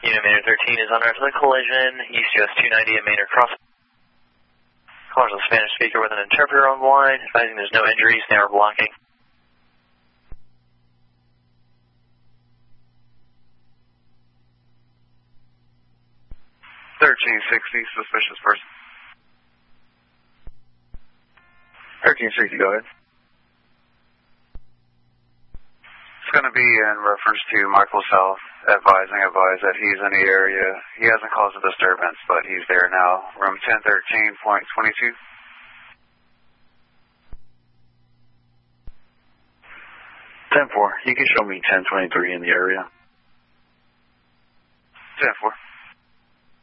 Unit Maynard 13 is on route to the collision, East US 290 at Maynard Crossing. Callers on Spanish speaker with an interpreter on line, advising there's no injuries, they are blocking. 1360, suspicious person. 1360, go ahead. It's going to be in reference to Michael South, advise that he's in the area. He hasn't caused a disturbance, but he's there now. Room 1013.22. 10-4, you can show me 1023 in the area. 10-4.